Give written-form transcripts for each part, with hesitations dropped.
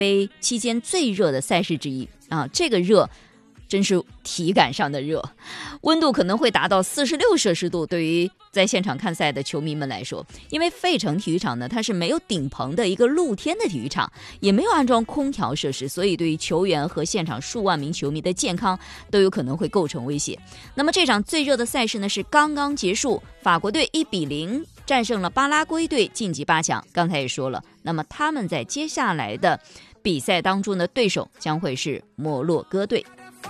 杯期间最热的赛事之一啊，这个热真是体感上的热，温度可能会达到46摄氏度，对于在现场看赛的球迷们来说，因为费城体育场呢，它是没有顶棚的一个露天的体育场，也没有安装空调设施，所以对于球员和现场数万名球迷的健康都有可能会构成威胁。那么这场最热的赛事呢，是刚刚结束，法国队1-0战胜了巴拉圭队，晋级8强。刚才也说了，那么他们在接下来的比赛当中的对手将会是摩洛哥队。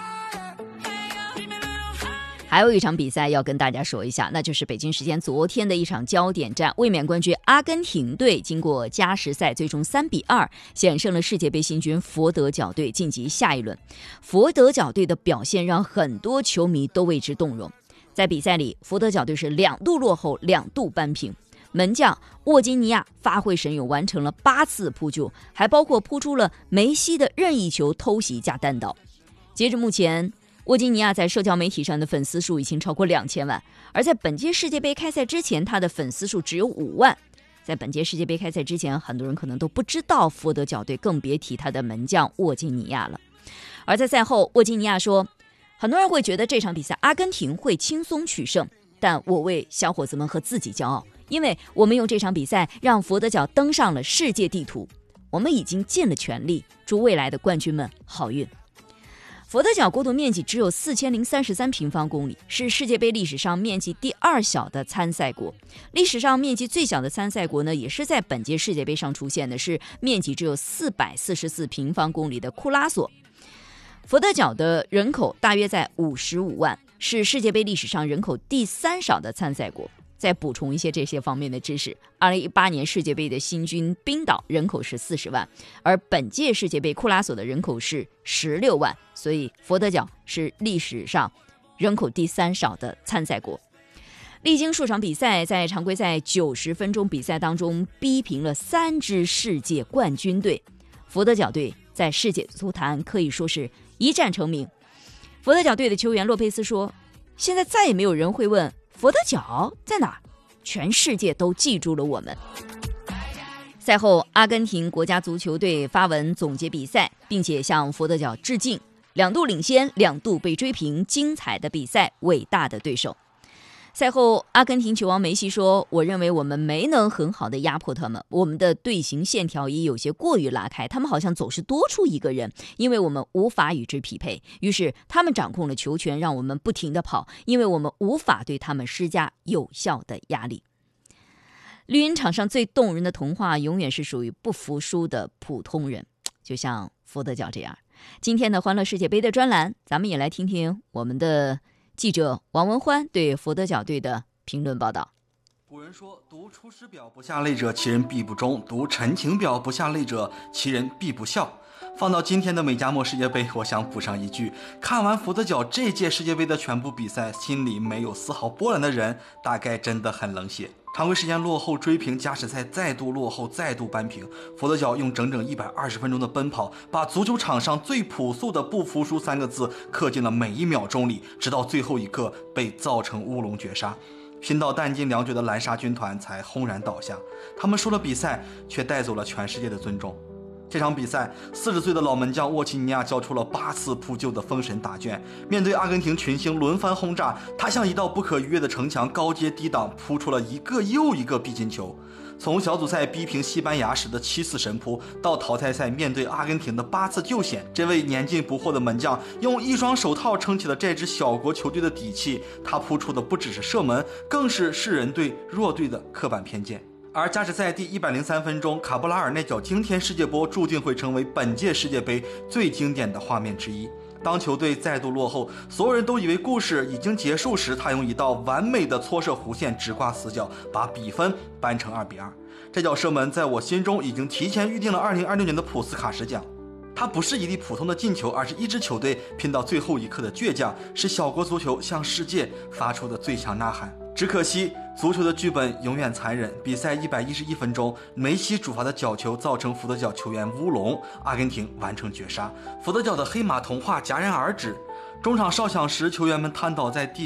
还有一场比赛要跟大家说一下，那就是北京时间昨天的一场焦点战，卫冕冠军阿根廷队经过加时赛最终3-2险胜了世界杯新军佛得角队，晋级下一轮。佛得角队的表现让很多球迷都为之动容。在比赛里，佛得角队是2度落后2度扳平，门将沃金尼亚发挥神勇，完成了8次扑救，还包括扑出了梅西的任意球偷袭加单刀。截至目前，沃金尼亚在社交媒体上的粉丝数已经超过2000万，而在本届世界杯开赛之前，他的粉丝数只有5万。在本届世界杯开赛之前，很多人可能都不知道佛得角队，更别提他的门将沃金尼亚了。而在赛后，沃金尼亚说，很多人会觉得这场比赛阿根廷会轻松取胜，但我为小伙子们和自己骄傲，因为我们用这场比赛让佛得角登上了世界地图，我们已经尽了全力，祝未来的冠军们好运。佛得角国土面积只有4033平方公里，是世界杯历史上面积第2小的参赛国。历史上面积最小的参赛国呢，也是在本届世界杯上出现的，是面积只有444平方公里的库拉索。佛得角的人口大约在55万，是世界杯历史上人口第3少的参赛国。再补充一些这些方面的知识，2018年世界杯的新军冰岛人口是40万，而本届世界杯库拉索的人口是16万，所以佛得角是历史上人口第3少的参赛国。历经数场比赛，在常规赛90分钟比赛当中逼平了3支世界冠军队，佛得角队在世界足坛可以说是一战成名。佛得角队的球员洛佩斯说，现在再也没有人会问佛得角在哪，全世界都记住了我们。赛后，阿根廷国家足球队发文总结比赛，并且向佛得角致敬，2度领先，2度被追平，精彩的比赛，伟大的对手。赛后，阿根廷球王梅西说，我认为我们没能很好的压迫他们，我们的队形线条也有些过于拉开，他们好像总是多出一个人，因为我们无法与之匹配，于是他们掌控了球权，让我们不停地跑，因为我们无法对他们施加有效的压力。绿茵场上最动人的童话永远是属于不服输的普通人，就像佛得角这样。今天的欢乐世界杯的专栏，咱们也来听听我们的记者王文欢对佛得角队的评论报道。 古人说，读出师表不下泪者，其人必不忠；读陈情表不下泪者，其人必不孝。放到今天的美加墨世界杯，我想补上一句，看完佛得角这届世界杯的全部比赛，心里没有丝毫波澜的人，大概真的很冷血。常规时间落后追平，加时赛再度落后，再度扳平，佛得角用整整120分钟的奔跑，把足球场上最朴素的不服输3个字刻进了每一秒钟里，直到最后一刻被造成乌龙绝杀。拼到弹尽粮绝的蓝沙军团才轰然倒下，他们输了比赛，却带走了全世界的尊重。这场比赛，40岁的老门将沃奇尼亚交出了8次扑救的封神大卷。面对阿根廷群星轮番轰炸，他像一道不可逾越的城墙，高接低挡，扑出了一个又一个必进球。从小组赛逼平西班牙时的7次神扑，到淘汰赛面对阿根廷的8次救险，这位年近不惑的门将用一双手套撑起了这支小国球队的底气。他扑出的不只是射门，更是世人对弱队的刻板偏见。而加时赛第103分钟，卡布拉尔那脚惊天世界波注定会成为本届世界杯最经典的画面之一。当球队再度落后，所有人都以为故事已经结束时，他用一道完美的搓射弧线直挂死角，把比分扳成2-2。这脚射门在我心中已经提前预定了2026年的普斯卡什奖。它不是一粒普通的进球，而是一支球队拼到最后一刻的倔强，是小国足球向世界发出的最强呐喊。只可惜足球的剧本永远残忍，比赛111分钟，梅西主罚的角球造成佛得角球员乌龙，阿根廷完成绝杀，佛得角的黑马童话戛然而止。中场哨响时，球员们瘫倒在地，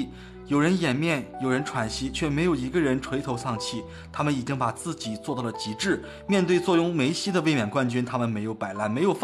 有人掩面，有人喘息，却没有一个人垂头丧气。他们已经把自己做到了极致。面对坐拥梅西的卫冕冠军，他们没有摆烂，没有放